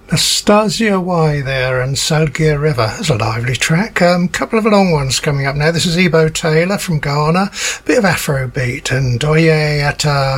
Nastasia Y there and Salgia River. That's a lively track. Couple of long ones coming up now. This is Ebo Taylor from Ghana. Bit of Afrobeat and Oye Ata